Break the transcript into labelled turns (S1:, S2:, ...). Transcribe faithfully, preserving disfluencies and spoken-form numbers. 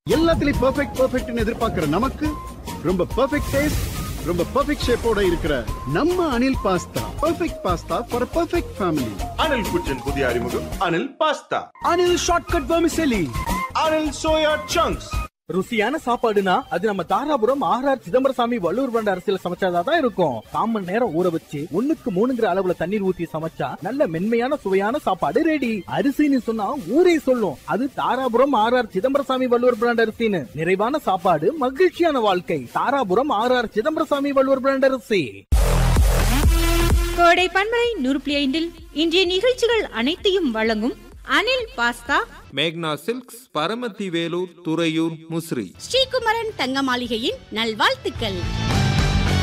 S1: எல்லாத்துலயும் பெர்ஃபெக்ட் பெர்ஃபெக்ட்னு எதிர்பார்க்கிற நமக்கு ரொம்ப பெர்ஃபெக்ட் டேஸ்ட், ரொம்ப பெர்ஃபெக்ட் ஷேப்போட இருக்கிற நம்ம Anil pasta perfect pasta for perfect family.
S2: Anil குச்சின் புதிய அறிமுகம் Anil pasta.
S1: Anil shortcut vermicelli.
S2: Anil soya chunks.
S3: ருசியான சாப்பாடுனா அது நம்ம தாராபுரம் ஆர்ஆர் சிதம்பரசாமி வள்ளுவர் பண்ட அரசியல சமைச்சாதான் இருக்கும். காமன் நேரம் ஊற வச்சு ஒண்ணுக்கு மூணுங்கிற அளவுல தண்ணீர் ஊத்தி சமைச்சா நல்ல மென்மையான சுவையான சாப்பாடு ரெடி. அரிசின்னு சொன்னா ஊரே சொல்லும் அது தாராபுரம் ஆர்ஆர் சிதம்பரசாமி வள்ளுவர் பிராண்ட் அரிசின்னு. நிறைவான சாப்பாடு மகிழ்ச்சியான வாழ்க்கை. தாராபுரம் ஆர்ஆர் சிதம்பரசாமி வள்ளுவர் பிராண்ட் அரிசி.
S4: கோடை பண்பலை நூறு புள்ளி ஐந்தில் இன்றைய நிகழ்ச்சிகள் அனைத்தையும் வழங்கும் அனில் பாஸ்தா,
S5: மேக்னா சில்க்ஸ், பரமத்தி வேலூர், துறையூர், முசிறி,
S4: ஸ்ரீகுமரன் தங்க மாளிகையின் நல்வாழ்த்துக்கள்.